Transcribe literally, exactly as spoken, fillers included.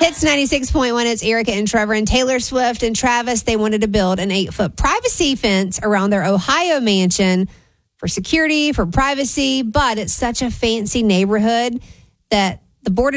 Hits ninety-six point one, it's Erica and Trevor, and Taylor Swift and Travis, they wanted to build an eight-foot privacy fence around their Ohio mansion for security, for privacy, but it's such a fancy neighborhood that the Board of